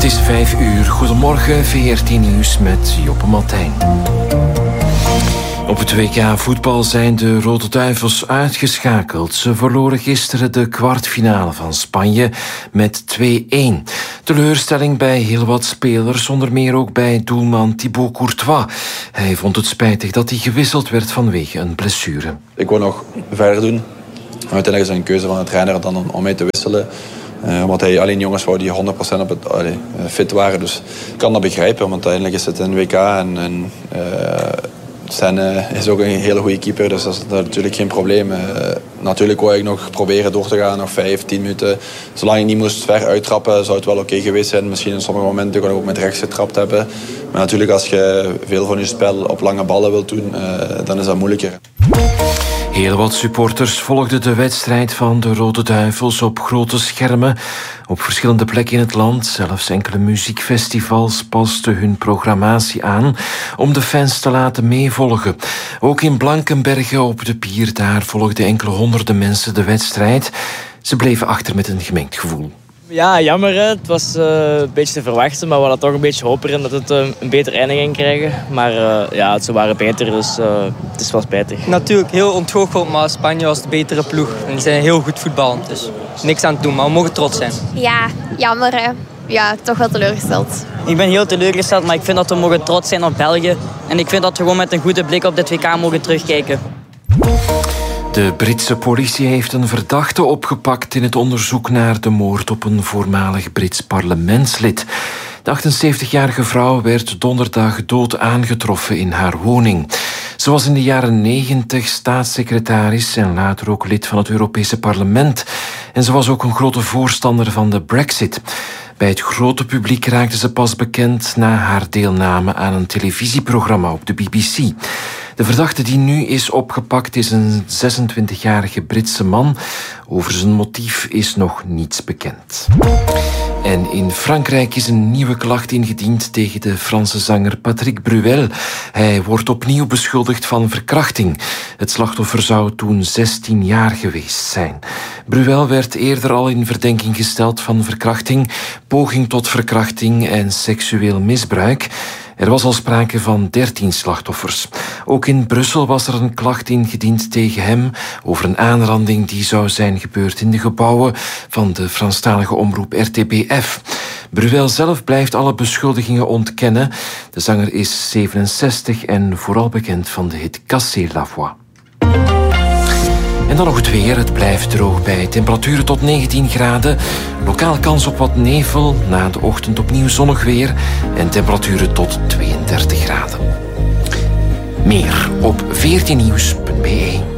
Het is 5 uur. Goedemorgen, VRT Nieuws met Joppe Martijn. Op het WK voetbal zijn de Rode Duivels uitgeschakeld. Ze verloren gisteren de kwartfinale van Spanje met 2-1. Teleurstelling bij heel wat spelers, onder meer ook bij doelman Thibaut Courtois. Hij vond het spijtig dat hij gewisseld werd vanwege een blessure. Ik wil nog verder doen. Uiteindelijk is het een keuze van de trainer dan om mij te wisselen. Omdat hij alleen jongens wou die 100% fit waren. Dus ik kan dat begrijpen, want uiteindelijk is het een WK. En Sen is ook een hele goede keeper, dus dat is natuurlijk geen probleem. Natuurlijk wou ik nog proberen door te gaan, nog 5, 10 minuten. Zolang ik niet moest ver uittrappen, zou het wel oké geweest zijn. Misschien in sommige momenten kon ik ook met rechts getrapt hebben. Maar natuurlijk, als je veel van je spel op lange ballen wilt doen, dan is dat moeilijker. Heel wat supporters volgden de wedstrijd van de Rode Duivels op grote schermen. Op verschillende plekken in het land, zelfs enkele muziekfestivals pasten hun programmatie aan om de fans te laten meevolgen. Ook in Blankenberge op de pier, daar volgden enkele honderden mensen de wedstrijd. Ze bleven achter met een gemengd gevoel. Ja, jammer. Hè. Het was een beetje te verwachten, maar we hadden toch een beetje hoop erin dat het een beter einde ging krijgen. Maar ja, ze waren beter, dus het is wel spijtig. Natuurlijk heel ontgoocheld, maar Spanje was de betere ploeg. En die zijn heel goed voetballend, dus niks aan te doen, maar we mogen trots zijn. Ja, jammer hè. Ja, toch wel teleurgesteld. Ik ben heel teleurgesteld, maar ik vind dat we mogen trots zijn op België. En ik vind dat we gewoon met een goede blik op dit WK mogen terugkijken. De Britse politie heeft een verdachte opgepakt in het onderzoek naar de moord op een voormalig Brits parlementslid. De 78-jarige vrouw werd donderdag dood aangetroffen in haar woning. Ze was in de jaren 90 staatssecretaris en later ook lid van het Europese parlement. En ze was ook een grote voorstander van de Brexit. Bij het grote publiek raakte ze pas bekend na haar deelname aan een televisieprogramma op de BBC. De verdachte die nu is opgepakt is een 26-jarige Britse man. Over zijn motief is nog niets bekend. En in Frankrijk is een nieuwe klacht ingediend tegen de Franse zanger Patrick Bruel. Hij wordt opnieuw beschuldigd van verkrachting. Het slachtoffer zou toen 16 jaar geweest zijn. Bruel werd eerder al in verdenking gesteld van verkrachting, poging tot verkrachting en seksueel misbruik. Er was al sprake van 13 slachtoffers. Ook in Brussel was er een klacht ingediend tegen hem over een aanranding die zou zijn gebeurd in de gebouwen van de Franstalige omroep RTBF. Bruel zelf blijft alle beschuldigingen ontkennen. De zanger is 67 en vooral bekend van de hit Cassez la voix. En dan nog het weer. Het blijft droog bij temperaturen tot 19 graden. Lokaal kans op wat nevel. Na de ochtend opnieuw zonnig weer. En temperaturen tot 32 graden. Meer op 14nieuws.be.